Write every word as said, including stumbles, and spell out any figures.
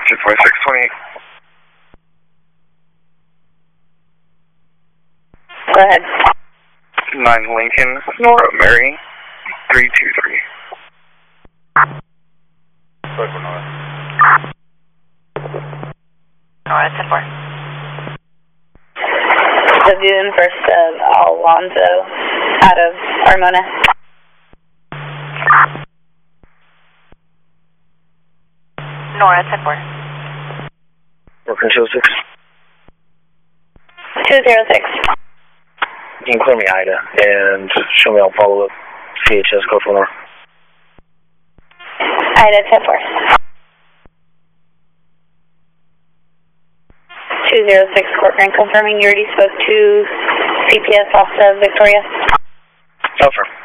two five six twenty-eight. Go ahead. nine Lincoln, Nora Mary, three two three. Nora, ten four. Lagoon first of Alonzo out of Armona. Nora, ten four. Working two oh six. two zero six. You can clear me Ida and show me I'll follow up C H S code for Nora. Ida, ten four. two zero six, Corcoran, confirming you already spoke to C P S off of Victoria. Over.